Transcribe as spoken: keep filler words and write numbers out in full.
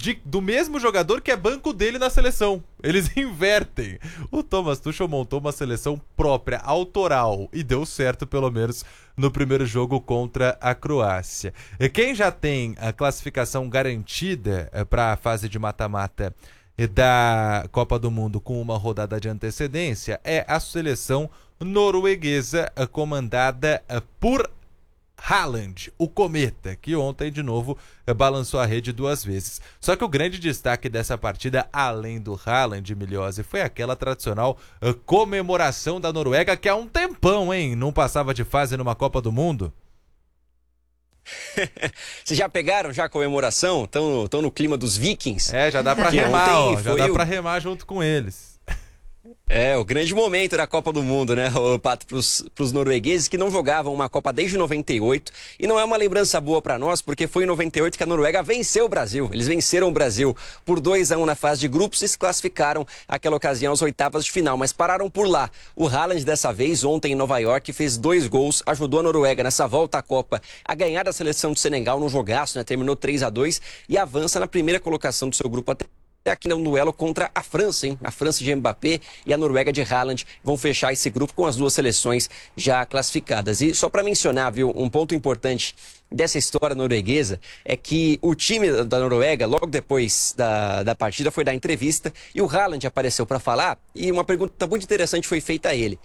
de, do mesmo jogador que é banco dele na seleção. Eles invertem. O Thomas Tuchel montou uma seleção própria, autoral, e deu certo pelo menos no primeiro jogo contra a Croácia. E quem já tem a classificação garantida para a fase de mata-mata da Copa do Mundo com uma rodada de antecedência é a seleção norueguesa, comandada por Haaland, o cometa, que ontem de novo balançou a rede duas vezes. Só que o grande destaque dessa partida, além do Haaland, Miliose, foi aquela tradicional comemoração da Noruega, que há um tempão, hein, não passava de fase numa Copa do Mundo. Vocês já pegaram já a comemoração? Estão no clima dos Vikings? É, já dá pra remar, ó, já dá o... pra remar junto com eles. É, o grande momento da Copa do Mundo, né, Pato, pros, pros noruegueses que não jogavam uma Copa desde noventa e oito. E não é uma lembrança boa pra nós, porque foi em noventa e oito que a Noruega venceu o Brasil. Eles venceram o Brasil por dois a um na fase de grupos e se classificaram naquela ocasião às oitavas de final, mas pararam por lá. O Haaland, dessa vez, ontem em Nova York, fez dois gols, ajudou a Noruega nessa volta à Copa a ganhar da seleção do Senegal num jogaço, né, terminou três a dois e avança na primeira colocação do seu grupo até aqui no duelo contra a França, hein? A França de Mbappé e a Noruega de Haaland vão fechar esse grupo com as duas seleções já classificadas. E só para mencionar, viu, um ponto importante dessa história norueguesa é que o time da Noruega, logo depois da, da partida, foi dar entrevista e o Haaland apareceu para falar e uma pergunta muito interessante foi feita a ele.